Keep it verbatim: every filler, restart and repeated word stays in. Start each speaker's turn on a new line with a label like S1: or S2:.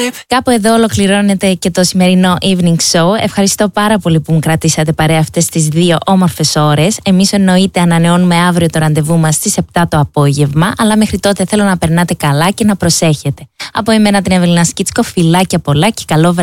S1: Κάπου εδώ ολοκληρώνεται και το σημερινό Evening Show. Ευχαριστώ πάρα πολύ που μου κρατήσατε παρέα αυτές τις δύο όμορφες ώρες. Εμείς εννοείται ανανεώνουμε αύριο το ραντεβού μας στις επτά το απόγευμα. Αλλά μέχρι τότε θέλω να περνάτε καλά και να προσέχετε. Από εμένα την Ευελίνα Σκίτσκο, φιλάκια πολλά και καλό βράδυ.